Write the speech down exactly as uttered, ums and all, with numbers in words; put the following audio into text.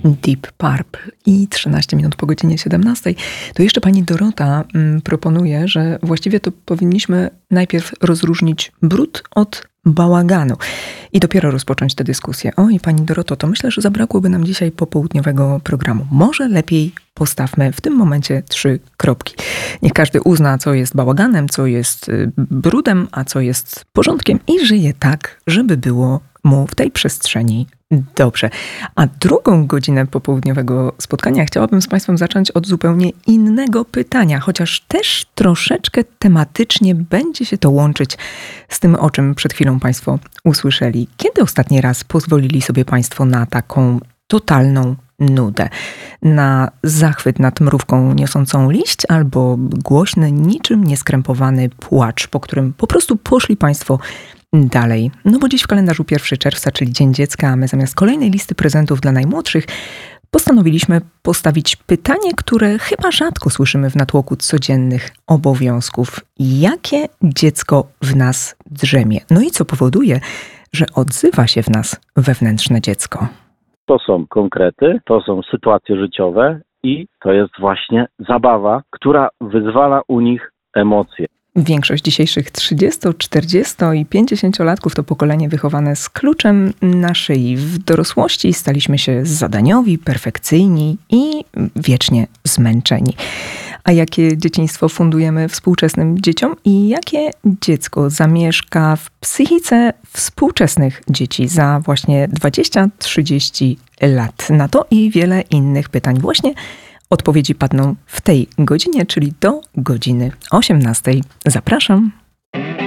Deep Purple i trzynaście minut po godzinie siedemnastej. To jeszcze pani Dorota mm, proponuje, że właściwie to powinniśmy najpierw rozróżnić brud od bałaganu i dopiero rozpocząć tę dyskusję. O i pani Doroto, to myślę, że zabrakłoby nam dzisiaj popołudniowego programu. Może lepiej postawmy w tym momencie trzy kropki. Niech każdy uzna, co jest bałaganem, co jest brudem, a co jest porządkiem i żyje tak, żeby było mu w tej przestrzeni dobrze. A drugą godzinę popołudniowego spotkania chciałabym z państwem zacząć od zupełnie innego pytania, chociaż też troszeczkę tematycznie będzie się to łączyć z tym, o czym przed chwilą państwo usłyszeli. Kiedy ostatni raz pozwolili sobie państwo na taką totalną nudę, na zachwyt nad mrówką niosącą liść albo głośny, niczym nieskrępowany płacz, po którym po prostu poszli państwo dalej? No bo dziś w kalendarzu pierwszego czerwca, czyli Dzień Dziecka, a my zamiast kolejnej listy prezentów dla najmłodszych postanowiliśmy postawić pytanie, które chyba rzadko słyszymy w natłoku codziennych obowiązków. Jakie dziecko w nas drzemie? No i co powoduje, że odzywa się w nas wewnętrzne dziecko? To są konkrety, to są sytuacje życiowe i to jest właśnie zabawa, która wyzwala u nich emocje. Większość dzisiejszych trzydziesto-, czterdziesto- i pięćdziesięciolatków to pokolenie wychowane z kluczem na szyi. W dorosłości staliśmy się zadaniowi, perfekcyjni i wiecznie zmęczeni. A jakie dzieciństwo fundujemy współczesnym dzieciom i jakie dziecko zamieszka w psychice współczesnych dzieci za właśnie dwadzieścia trzydzieści lat? Na to i wiele innych pytań właśnie odpowiedzi padną w tej godzinie, czyli do godziny osiemnastej. Zapraszam.